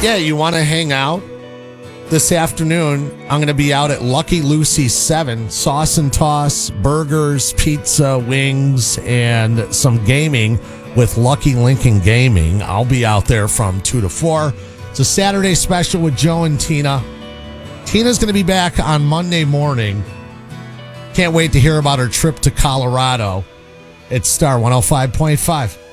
Yeah, you want to hang out? This afternoon, I'm going to be out at Lucky Lucy 7, sauce and toss, burgers, pizza, wings, and some gaming with Lucky Lincoln Gaming. I'll be out there from 2 to 4. It's a Saturday special with Joe and Tina. Tina's going to be back on Monday morning. Can't wait to hear about her trip to Colorado. It's Star 105.5.